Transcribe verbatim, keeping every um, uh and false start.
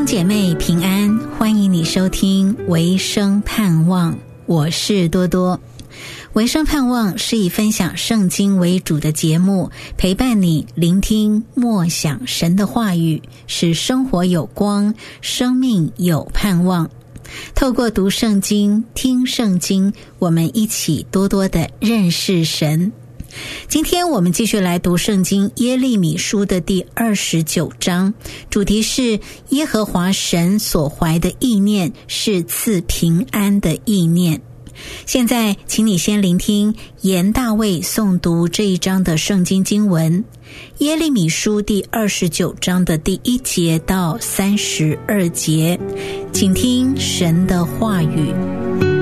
兄姐妹平安，欢迎你收听维生盼望，我是多多。维生盼望是以分享圣经为主的节目，陪伴你聆听默想神的话语，使生活有光，生命有盼望。透过读圣经、听圣经，我们一起多多的认识神。今天我们继续来读圣经耶利米书的第二十九章，主题是耶和华神所怀的意念是赐平安的意念。现在请你先聆听严大卫诵读这一章的圣经经文，耶利米书第二十九章的第一节到三十二节，请听神的话语。